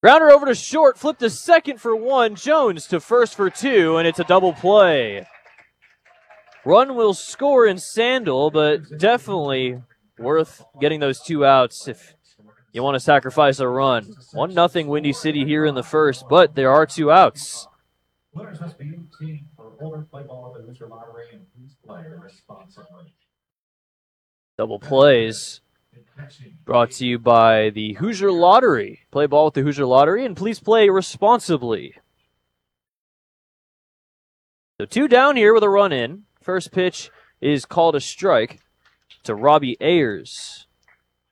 Grounder over to short, flip to second for one. Jones to first for two, and it's a double play. Run will score in Sandal, but definitely worth getting those two outs if you want to sacrifice a run. 1-0 Windy City here in the first, but there are two outs. Double plays brought to you by the Hoosier Lottery. Play ball with the Hoosier Lottery, and please play responsibly. So two down here with a run in. First pitch is called a strike to Robbie Ayers.